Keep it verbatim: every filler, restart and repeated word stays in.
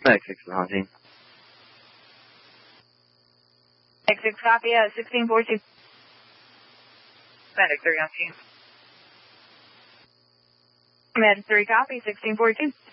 X six on team. X six copy, uh, sixteen forty-two. Medic three on team. Med three copy, sixteen forty-two.